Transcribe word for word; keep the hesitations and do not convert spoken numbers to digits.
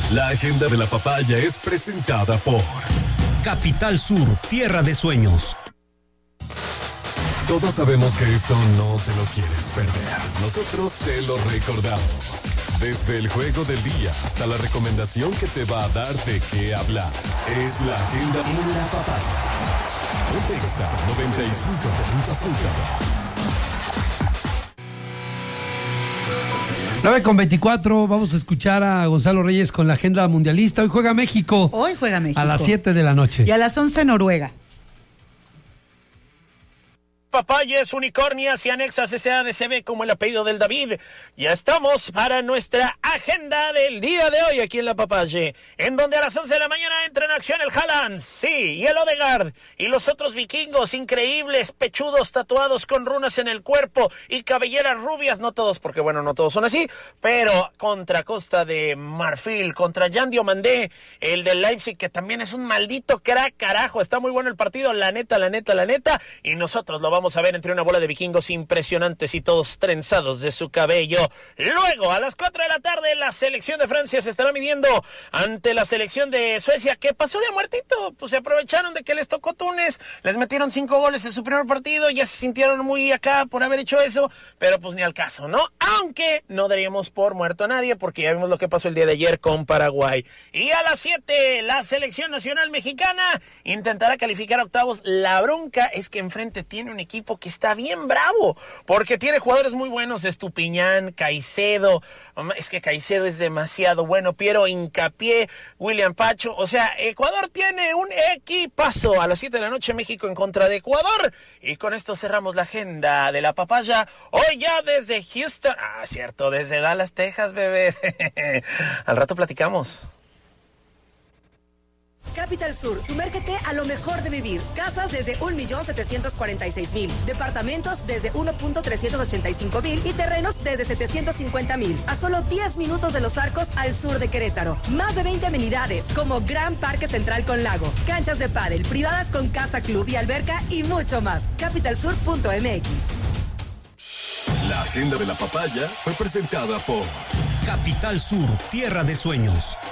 La agenda de la papaya es presentada por Capital Sur, tierra de sueños. Todos sabemos que esto no te lo quieres perder. Nosotros te lo recordamos. Desde el juego del día hasta la recomendación que te va a dar de qué hablar. Es la agenda en la papaya. Pontexa noventa y cinco punto cinco. nueve con veinticuatro, vamos a escuchar a Gonzalo Reyes con la agenda mundialista. Hoy juega México. Hoy juega México. A las siete de la noche. Y a las once Noruega. Papayas, unicornias y anexas S A D C B como el apellido del David. Ya estamos para nuestra agenda del día de hoy aquí en La Papaye, en donde a las once de la mañana entra en acción el Haaland, sí, y el Odegaard, y los otros vikingos increíbles, pechudos, tatuados con runas en el cuerpo y cabelleras rubias, no todos, porque bueno, no todos son así, pero contra Costa de Marfil, contra Jan Diomandé, el del Leipzig, que también es un maldito crack, carajo, está muy bueno el partido, la neta, la neta, la neta, y nosotros lo vamos Vamos a ver entre una bola de vikingos impresionantes y todos trenzados de su cabello. Luego, a las cuatro de la tarde, la selección de Francia se estará midiendo ante la selección de Suecia, que pasó de muertito. Pues se aprovecharon de que les tocó Túnez, les metieron cinco goles en su primer partido, ya se sintieron muy acá por haber hecho eso, pero pues ni al caso, ¿no? Aunque no daríamos por muerto a nadie, porque ya vimos lo que pasó el día de ayer con Paraguay. Y a las siete, la selección nacional mexicana intentará calificar a octavos. La bronca es que enfrente tiene un equipo que está bien bravo, porque tiene jugadores muy buenos, Estupiñán, Caicedo, es que Caicedo es demasiado bueno, Piero Hincapié, William Pacho, o sea, Ecuador tiene un equipazo. A las siete de la noche México en contra de Ecuador, y con esto cerramos la agenda de la papaya, hoy ya desde Houston, ah, cierto, desde Dallas, Texas, bebé, al rato platicamos. Capital Sur, sumérgete a lo mejor de vivir. Casas desde un millón setecientos cuarenta y seis mil, departamentos desde uno punto trescientos ochenta y cinco mil y terrenos desde setecientos cincuenta mil. A solo diez minutos de Los Arcos, al sur de Querétaro. Más de veinte amenidades, como Gran Parque Central con lago, canchas de pádel, privadas con casa club y alberca y mucho más. capital sur punto m x. La agenda de la papaya fue presentada por Capital Sur, tierra de sueños.